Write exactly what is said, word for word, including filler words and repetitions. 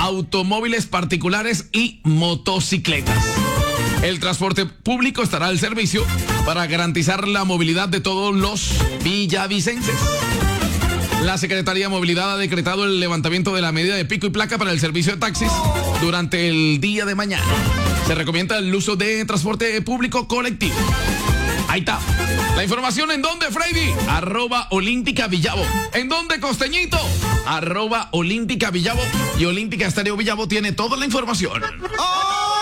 automóviles particulares y motocicletas. El transporte público estará al servicio para garantizar la movilidad de todos los villavicenses. La Secretaría de Movilidad ha decretado el levantamiento de la medida de pico y placa para el servicio de taxis durante el día de mañana. Se recomienda el uso de transporte público colectivo. Ahí está. La información en dónde, Freddy. Arroba Olímpica Villavo. ¿En dónde, Costeñito? Arroba Olímpica Villavo. Y Olímpica Estéreo Villavo tiene toda la información. ¡Oh!